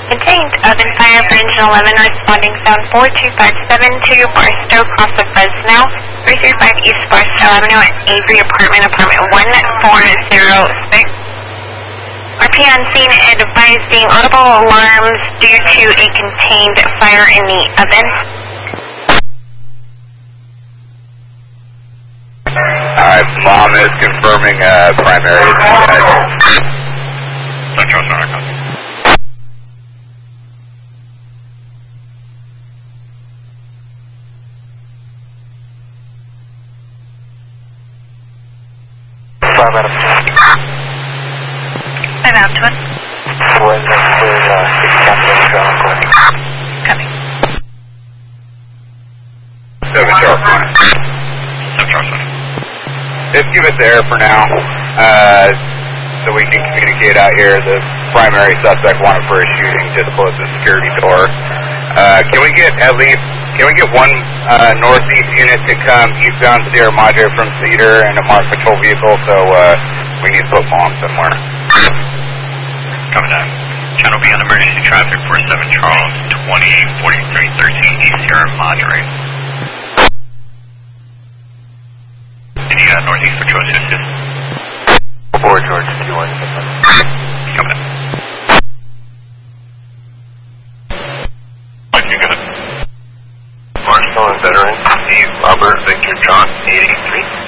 Contained oven fire for engine 11 responding zone 42572 Barstow, cross of Fresno, 335 East Barstow Avenue at Avery apartment 1406. RP on scene advising audible alarms due to a contained fire in the oven. Alright, Mom is confirming primary. Central Sonora. I'm out to it. Coming. 7 sharp. 7 sharp. Just give us air for now, so we can communicate out here. The primary suspect wanted for a shooting just close to the security door. Can we get one northeast unit to come eastbound Sierra Madre from Cedar and a marked patrol vehicle, so we need to put Mom somewhere. Coming down. Channel B on emergency traffic 47 Charles 204313 East Sierra Madre. Any northeast patrol to assist? 4 George 21. Coming in. You got it. Marshall and veteran Steve Robert Victor John 883.